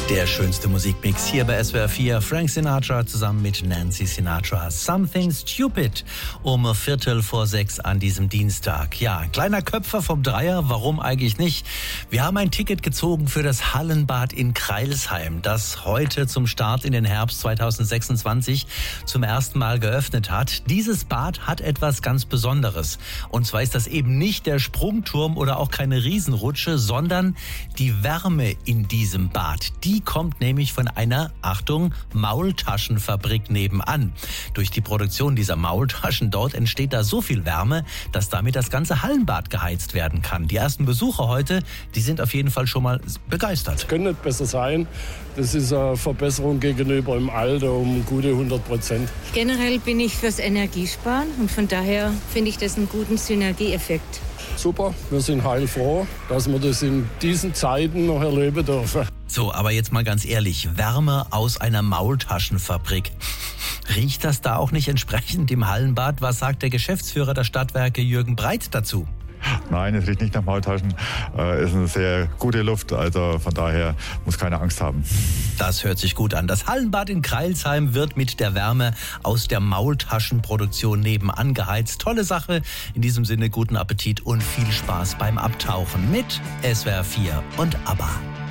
Der schönste Musikmix hier bei SWR 4. Frank Sinatra zusammen mit Nancy Sinatra. Something Stupid um 5:45 an diesem Dienstag. Ja, ein kleiner Köpfer vom Dreier, warum eigentlich nicht? Wir haben ein Ticket gezogen für das Hallenbad in Crailsheim, das heute zum Start in den Herbst 2026 zum ersten Mal geöffnet hat. Dieses Bad hat etwas ganz Besonderes. Und zwar ist das eben nicht der Sprungturm oder auch keine Riesenrutsche, sondern die Wärme in diesem Bad. Die kommt nämlich von einer, Achtung, Maultaschenfabrik nebenan. Durch die Produktion dieser Maultaschen dort entsteht da so viel Wärme, dass damit das ganze Hallenbad geheizt werden kann. Die ersten Besucher heute, die sind auf jeden Fall schon mal begeistert. Das könnte nicht besser sein. Das ist eine Verbesserung gegenüber im Alter um gute 100%. Generell bin ich fürs Energiesparen und von daher finde ich das einen guten Synergieeffekt. Super, wir sind heilfroh, dass wir das in diesen Zeiten noch erleben dürfen. So, aber jetzt mal ganz ehrlich, Wärme aus einer Maultaschenfabrik. Riecht das da auch nicht entsprechend im Hallenbad? Was sagt der Geschäftsführer der Stadtwerke Jürgen Breit dazu? Nein, es riecht nicht nach Maultaschen. Es ist eine sehr gute Luft, also von daher muss keine Angst haben. Das hört sich gut an. Das Hallenbad in Crailsheim wird mit der Wärme aus der Maultaschenproduktion nebenan geheizt. Tolle Sache. In diesem Sinne guten Appetit und viel Spaß beim Abtauchen mit SWR 4 und ABBA.